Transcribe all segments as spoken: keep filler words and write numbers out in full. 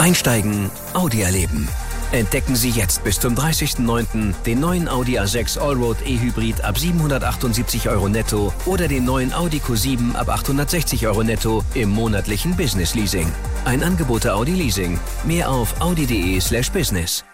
Einsteigen, Audi erleben. Entdecken Sie jetzt bis zum dreißigsten neunten den neuen Audi A sechs Allroad E-Hybrid ab siebenhundertachtundsiebzig Euro netto oder den neuen Audi Q sieben ab achthundertsechzig Euro netto im monatlichen Business Leasing. Ein Angebot der Audi Leasing. Mehr auf audi.de slash business.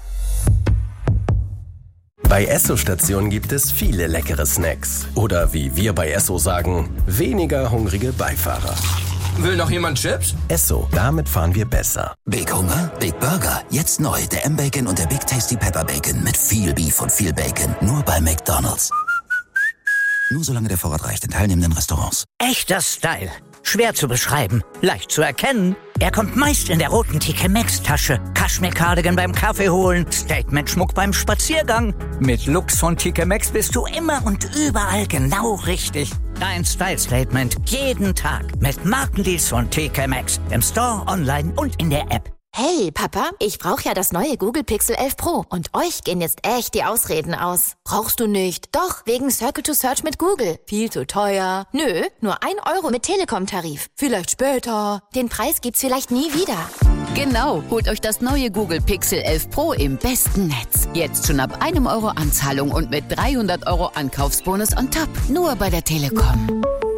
Bei Esso-Stationen gibt es viele leckere Snacks. Oder wie wir bei Esso sagen, weniger hungrige Beifahrer. Will noch jemand Chips? Esso, damit fahren wir besser. Big Hunger? Big Burger. Jetzt neu, der M-Bacon und der Big Tasty Pepper Bacon mit viel Beef und viel Bacon. Nur bei McDonald's. Nur solange der Vorrat reicht in teilnehmenden Restaurants. Echter Style. Schwer zu beschreiben, leicht zu erkennen. Er kommt meist in der roten T K Maxx-Tasche. Kaschmir-Cardigan beim Kaffee holen, Statement-Schmuck beim Spaziergang. Mit Looks von T K Maxx bist du immer und überall genau richtig. Dein Style-Statement jeden Tag mit Markendeals von T K Maxx. Im Store, online und in der App. Hey, Papa, ich brauche ja das neue Google Pixel elf Pro und euch gehen jetzt echt die Ausreden aus. Brauchst du nicht? Doch, wegen Circle to Search mit Google. Viel zu teuer. Nö, nur ein Euro mit Telekom-Tarif. Vielleicht später. Den Preis gibt's vielleicht nie wieder. Genau, holt euch das neue Google Pixel elf Pro im besten Netz. Jetzt schon ab einem Euro Anzahlung und mit dreihundert Euro Ankaufsbonus on top. Nur bei der Telekom.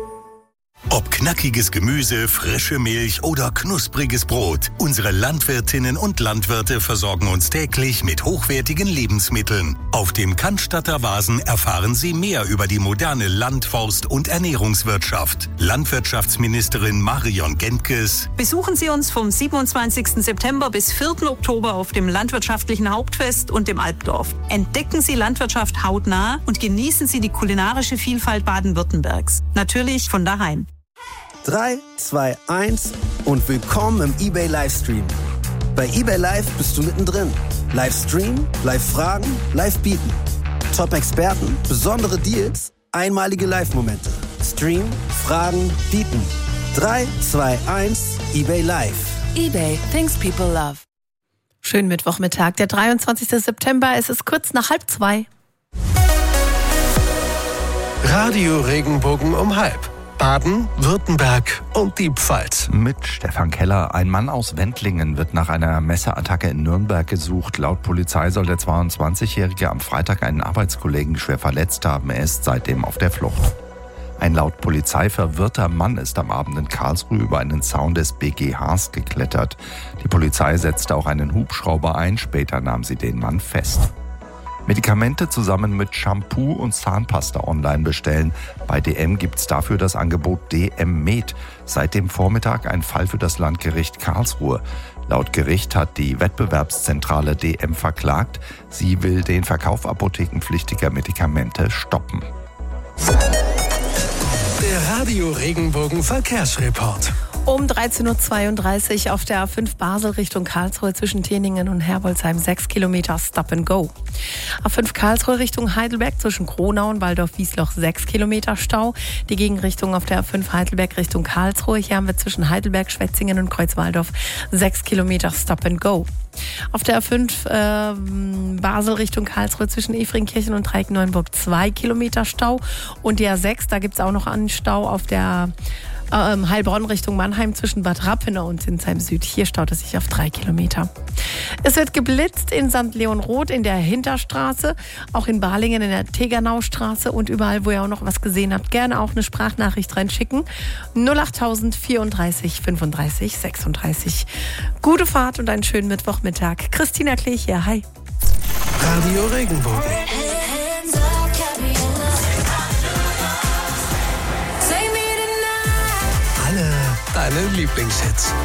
Ob knackiges Gemüse, frische Milch oder knuspriges Brot, unsere Landwirtinnen und Landwirte versorgen uns täglich mit hochwertigen Lebensmitteln. Auf dem Cannstatter Vasen erfahren Sie mehr über die moderne Land-, Forst- und Ernährungswirtschaft. Landwirtschaftsministerin Marion Gentges. Besuchen Sie uns vom siebenundzwanzigsten September bis vierten Oktober auf dem Landwirtschaftlichen Hauptfest und dem Alpdorf. Entdecken Sie Landwirtschaft hautnah und genießen Sie die kulinarische Vielfalt Baden-Württembergs. Natürlich von daheim. drei, zwei, eins und willkommen im eBay Livestream. Bei eBay Live bist du mittendrin. Live streamen, live fragen, live bieten. Top-Experten, besondere Deals, einmalige Live-Momente. Stream, fragen, bieten. drei, zwei, eins, eBay Live. eBay, things people love. Schönen Mittwochmittag, der dreiundzwanzigsten September. Es ist kurz nach halb zwei. Radio Regenbogen um halb. Baden, Württemberg und die Pfalz. Mit Stefan Keller. Ein Mann aus Wendlingen wird nach einer Messerattacke in Nürnberg gesucht. Laut Polizei soll der zweiundzwanzigjährige am Freitag einen Arbeitskollegen schwer verletzt haben. Er ist seitdem auf der Flucht. Ein laut Polizei verwirrter Mann ist am Abend in Karlsruhe über einen Zaun des B G Hs geklettert. Die Polizei setzte auch einen Hubschrauber ein. Später nahm sie den Mann fest. Medikamente zusammen mit Shampoo und Zahnpasta online bestellen. Bei D M gibt's dafür das Angebot D M Med. Seit dem Vormittag ein Fall für das Landgericht Karlsruhe. Laut Gericht hat die Wettbewerbszentrale D M verklagt. Sie will den Verkauf apothekenpflichtiger Medikamente stoppen. Der Radio Regenbogen Verkehrsreport. Um dreizehn Uhr zweiunddreißig auf der A fünf Basel Richtung Karlsruhe zwischen Teningen und Herbolzheim sechs Kilometer Stop and Go. A fünf Karlsruhe Richtung Heidelberg zwischen Kronau und Waldorf-Wiesloch sechs Kilometer Stau. Die Gegenrichtung auf der A fünf Heidelberg Richtung Karlsruhe. Hier haben wir zwischen Heidelberg, Schwetzingen und Kreuzwaldorf sechs Kilometer Stop and Go. Auf der A fünf äh, Basel Richtung Karlsruhe zwischen Efringkirchen und Dreieck-Neuenburg zwei Kilometer Stau. Und die A sechs, da gibt es auch noch einen Stau auf der Ähm, Heilbronn Richtung Mannheim zwischen Bad Rappenau und Sinsheim Süd. Hier staut es sich auf drei Kilometer. Es wird geblitzt in Sankt Leonroth in der Hinterstraße, auch in Balingen in der Tegernaustraße und überall, wo ihr auch noch was gesehen habt, gerne auch eine Sprachnachricht reinschicken. null achttausend vierunddreißig fünfunddreißig sechsunddreißig. Gute Fahrt und einen schönen Mittwochmittag. Christina Klech hier, hi. Radio Regenbogen. Deine Lieblingshits.